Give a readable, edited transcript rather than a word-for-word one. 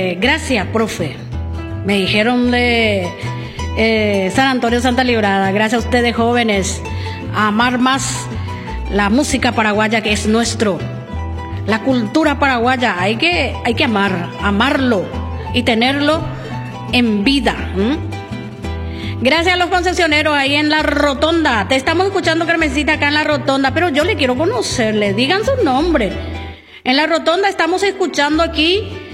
Gracias, profe. Me dijeron de San Antonio Santa Librada. Gracias a ustedes, jóvenes, a amar más la música paraguaya, que es nuestro. La cultura paraguaya, hay que amarlo y tenerlo en vida. Gracias a los concesioneros ahí en la rotonda. Te estamos escuchando, Carmencita, acá en la rotonda, pero yo le quiero conocerle. Digan su nombre. En la rotonda estamos escuchando aquí